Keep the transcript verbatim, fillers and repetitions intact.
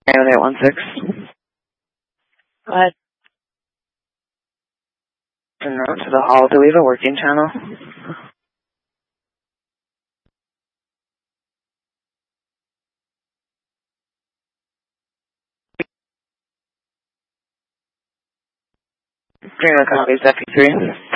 eight one six. Go ahead. And note to the hall, do we have a working channel? Bring the copies, F P three.